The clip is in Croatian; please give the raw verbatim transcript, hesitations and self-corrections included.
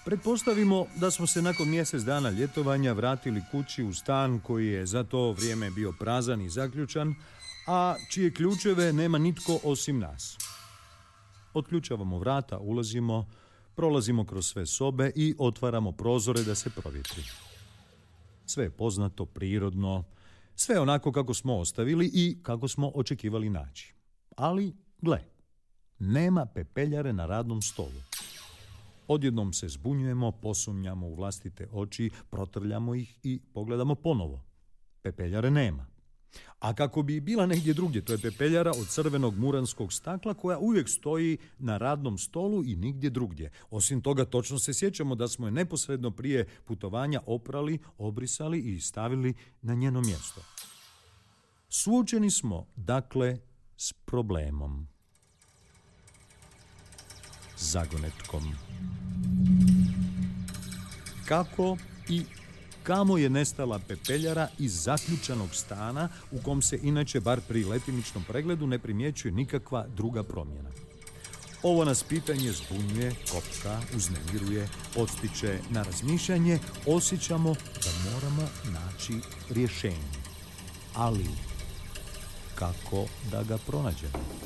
Pretpostavimo da smo se nakon mjesec dana ljetovanja vratili kući u stan koji je za to vrijeme bio prazan i zaključan, a čije ključeve nema nitko osim nas. Otključavamo vrata, ulazimo, prolazimo kroz sve sobe i otvaramo prozore da se provjetri. Sve je poznato, prirodno, sve onako kako smo ostavili i kako smo očekivali naći. Ali, gle, nema pepeljare na radnom stolu. Odjednom se zbunjujemo, posumnjamo u vlastite oči, protrljamo ih i pogledamo ponovo. Pepeljare nema. A kako bi bila negdje drugdje, to je pepeljara od crvenog muranskog stakla koja uvijek stoji na radnom stolu i nigdje drugdje. Osim toga, točno se sjećamo da smo je neposredno prije putovanja oprali, obrisali i stavili na njeno mjesto. Suočeni smo, dakle, s problemom. Zagonetkom. Kako i kamo je nestala pepeljara iz zaključanog stana u kom se inače, bar pri letimičnom pregledu, ne primjećuje nikakva druga promjena? Ovo nas pitanje zbunjuje, kopka, uznemiruje, podstiče na razmišljanje, osjećamo da moramo naći rješenje. Ali kako da ga pronađemo?